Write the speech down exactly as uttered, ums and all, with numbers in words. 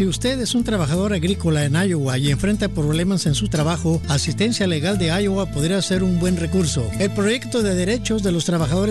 Si usted es un trabajador agrícola en Iowa y enfrenta problemas en su trabajo, Asistencia Legal de Iowa podría ser un buen recurso. El proyecto de derechos de los trabajadores